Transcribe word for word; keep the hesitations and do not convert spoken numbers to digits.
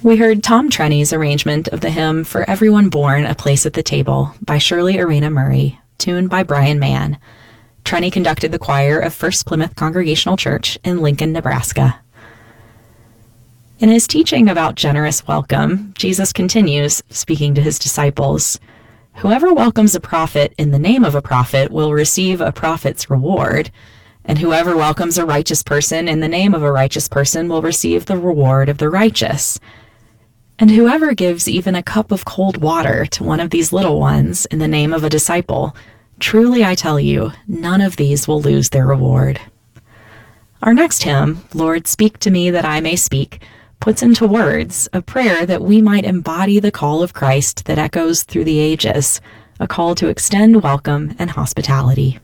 We heard Tom Trenny's arrangement of the hymn For Everyone Born, A Place at the Table by Shirley Arena Murray, tuned by Brian Mann. Trenny conducted the choir of First Plymouth Congregational Church in Lincoln, Nebraska. In his teaching about generous welcome, Jesus continues, speaking to his disciples, "Whoever welcomes a prophet in the name of a prophet will receive a prophet's reward, and whoever welcomes a righteous person in the name of a righteous person will receive the reward of the righteous. And whoever gives even a cup of cold water to one of these little ones in the name of a disciple, truly I tell you, none of these will lose their reward." Our next hymn, Lord, Speak to Me That I May Speak, puts into words a prayer that we might embody the call of Christ that echoes through the ages, a call to extend welcome and hospitality.